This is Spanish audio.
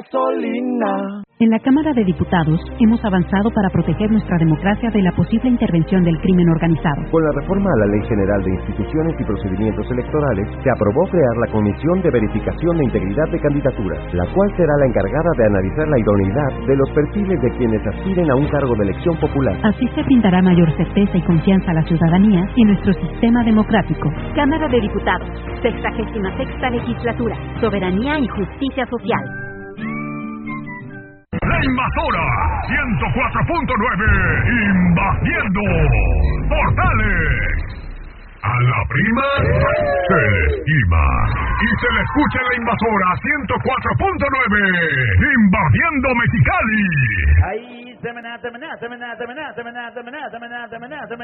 gasolina. En la Cámara de Diputados hemos avanzado para proteger nuestra democracia de la posible intervención del crimen organizado. Con la reforma a la Ley General de Instituciones y Procedimientos Electorales, se aprobó crear la Comisión de Verificación de Integridad de Candidaturas, la cual será la encargada de analizar la idoneidad de los perfiles de quienes aspiren a un cargo de elección popular. Así se brindará mayor certeza y confianza a la ciudadanía y nuestro sistema democrático. Cámara de Diputados, 66ª Legislatura, Soberanía y Justicia Social. La Invasora 104.9, invadiendo Portales. A la prima se le estima y se le escucha en La Invasora 104.9, invadiendo Mexicali. Ahí,